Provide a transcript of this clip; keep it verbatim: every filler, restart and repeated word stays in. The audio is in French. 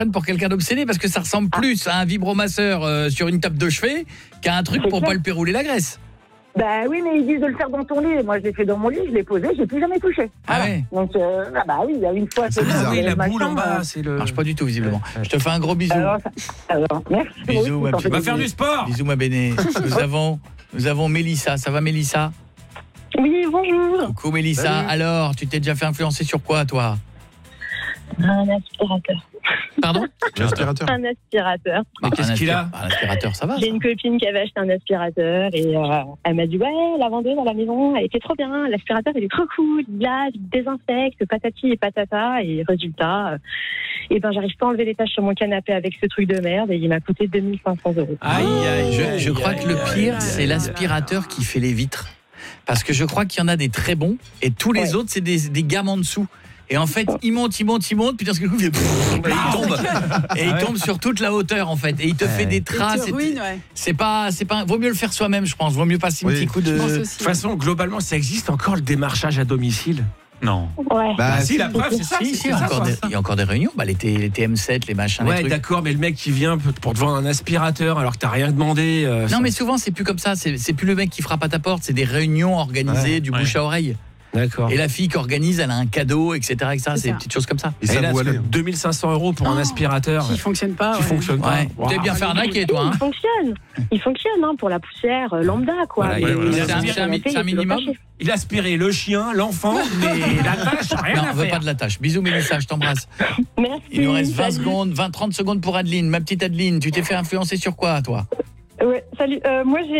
pour quelqu'un d'obsédé parce que ça ressemble Ah. plus à un vibromasseur euh, sur une table de chevet qu'à un truc C'est pour clair. pas le pérouler la graisse. Bah oui, mais ils disent de le faire dans ton lit. Moi, je l'ai fait dans mon lit, je l'ai posé, j'ai plus jamais touché. Ah Voilà. ouais. Donc, euh, ah bah oui, il y a une fois. C'est bizarre. Ah oui, la machin, boule en bas, euh, c'est le... Ça marche pas du tout visiblement. Je te fais un gros bisou. Alors, ça- alors, merci. Bisous, Oui, ma ça petite. fait Va faire du plaisir. sport. Bisous ma béné. Nous avons nous avons Mélissa, ça va Mélissa? Oui, bonjour. Coucou Mélissa. Salut. Alors, tu t'es déjà fait influencer sur quoi toi? Un aspirateur. Pardon? L'aspirateur. Un aspirateur. Mais Bah, qu'est-ce un qu'il a? aspira- Un aspirateur, ça va. J'ai ça. une copine qui avait acheté un aspirateur et euh, elle m'a dit ouais, la vendeuse à la maison, elle était trop bien, l'aspirateur il est trop cool, il lave, il désinfecte, patati et patata et résultat, euh, et ben j'arrive pas à enlever les taches sur mon canapé avec ce truc de merde et il m'a coûté deux mille cinq cents euros. Aïe, aïe, Je, aïe, je crois aïe, que le aïe, pire, aïe, c'est aïe. l'aspirateur qui fait les vitres. Parce que je crois qu'il y en a des très bons et tous les Ouais. autres, c'est des, des gammes en dessous. Et en fait, il monte, il monte, il monte, puis d'un seul coup, il fait pfff, et il tombe. Et il tombe sur toute la hauteur, en fait. Et il te fait des Il traces. te et ruine, ouais. C'est pas, c'est pas, vaut mieux le faire soi-même, je pense. Vaut mieux passer un Oui. petit coup de. Je pense De aussi. toute façon, globalement, ça existe encore le démarchage à domicile? Non. Ouais. Bah, Ah si, la preuve, c'est ça. Si, c'est si, il y a ça, encore quoi. des- il y a encore des réunions. Bah, les, T- les T M sept, les machins, les Ouais, trucs. d'accord, mais le mec qui vient pour te vendre un aspirateur alors que t'as rien demandé. euh, ça- Non, mais souvent, c'est plus comme ça. C'est c'est plus le mec qui frappe à ta porte. C'est des réunions organisées, Ouais, du ouais. bouche à oreille. D'accord. Et la fille qui organise, elle a un cadeau, et cetera et cetera. C'est C'est ça. des petites choses comme ça. Et Et ça là, vaut parce que aller. deux mille cinq cents euros pour un Oh, aspirateur Qui fonctionne pas. qui ouais. fonctionne pas. Ouais. Wow. T'es bien fait arnaquer, toi. Hein. Il fonctionne. Il fonctionne hein, pour la poussière euh, lambda quoi. Voilà, Mais il- il le a- canapé, c'est un mi- il est c'est un toujours minimum. taché. Il a aspiré le chien, l'enfant, mais la tâche, rien Non, à on veut faire. pas de la tâche. Bisous, Mélissa, je t'embrasse. Merci. Il nous reste vingt salut. secondes, vingt trente secondes pour Adeline. Ma petite Adeline, tu t'es fait influencer sur quoi, toi? Ouais, salut. Euh, moi j'ai